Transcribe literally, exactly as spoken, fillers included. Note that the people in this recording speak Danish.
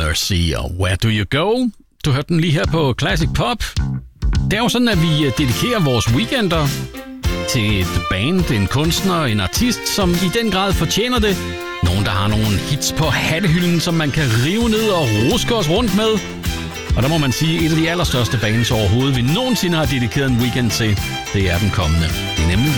Mercy og Where Do You Go? Du hørte den lige her på Classic Pop. Det er jo sådan, at vi dedikerer vores weekender til et band, en kunstner, en artist, som i den grad fortjener det. Nogen, der har nogle hits på hattehylden, som man kan rive ned og ruske os rundt med. Og der må man sige, at et af de allerstørste bands overhovedet, vi nogensinde har dedikeret en weekend til, det er den kommende. Det er nemlig